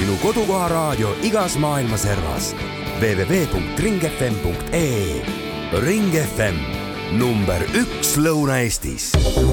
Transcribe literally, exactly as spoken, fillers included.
sinu kodukoha raadio igas maailma servas. w w w punkt ring f m punkt e e. Ring F M, number üks Lõuna-Eestis.